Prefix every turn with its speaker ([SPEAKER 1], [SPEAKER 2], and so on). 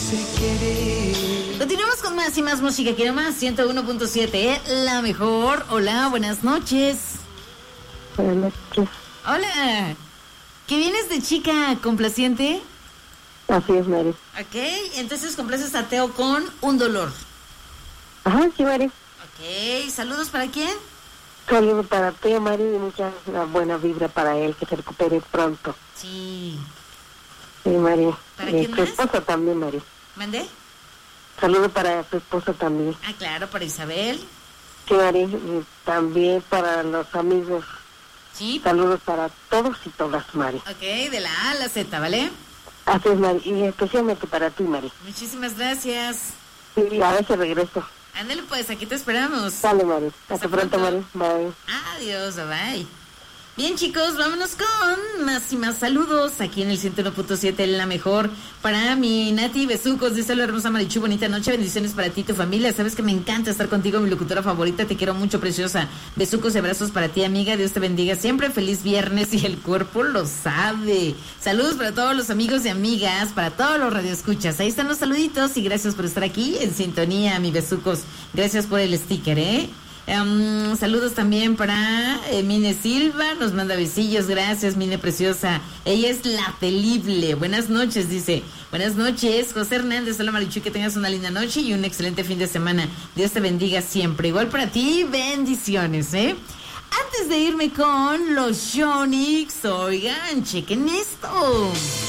[SPEAKER 1] Continuamos con más y más música. Quiero más. 101.7, la mejor. Hola, buenas noches.
[SPEAKER 2] Buenas noches.
[SPEAKER 1] Hola. ¿Que vienes de chica complaciente?
[SPEAKER 2] Así es, Mari.
[SPEAKER 1] Ok, entonces complaces a Teo con Un Dolor.
[SPEAKER 2] Ajá, sí, Mari.
[SPEAKER 1] Ok, ¿saludos para quién?
[SPEAKER 2] Saludos para Teo, Mari, y mucha buena vibra para él, que se recupere pronto.
[SPEAKER 1] Sí.
[SPEAKER 2] Sí, Mari.
[SPEAKER 1] ¿Para quién
[SPEAKER 2] tu
[SPEAKER 1] más?
[SPEAKER 2] esposa también, Mari.
[SPEAKER 1] ¿Mandé?
[SPEAKER 2] Saludos para tu esposa también.
[SPEAKER 1] Ah, claro, para Isabel.
[SPEAKER 2] Sí, Mari, y también para los amigos.
[SPEAKER 1] Sí.
[SPEAKER 2] Saludos para todos y todas, Mari.
[SPEAKER 1] Ok, de la A a la Z, ¿vale?
[SPEAKER 2] Así es, Mari, y especialmente para ti, Mari.
[SPEAKER 1] Muchísimas gracias.
[SPEAKER 2] Sí, a veces regreso.
[SPEAKER 1] Ándale pues, aquí te esperamos.
[SPEAKER 2] Dale, Mari. Hasta pronto, Mari. Bye.
[SPEAKER 1] Adiós, bye. Bien, chicos, vámonos con más y más saludos aquí en el 101.7, la mejor. Para mi Nati Besucos, dice la hermosa Marichu, bonita noche, bendiciones para ti y tu familia. Sabes que me encanta estar contigo, mi locutora favorita, te quiero mucho, preciosa. Besucos y abrazos para ti, amiga, Dios te bendiga siempre, feliz viernes y el cuerpo lo sabe. Saludos para todos los amigos y amigas, para todos los radioescuchas. Ahí están los saluditos y gracias por estar aquí en sintonía, mi Besucos. Gracias por el sticker, saludos también para Mine Silva, nos manda besillos, gracias Mine preciosa, ella es la telible, buenas noches, dice, buenas noches, José Hernández, hola Marichu, que tengas una linda noche y un excelente fin de semana, Dios te bendiga siempre, igual para ti, bendiciones, Antes de irme con los Yonix, oigan, chequen esto.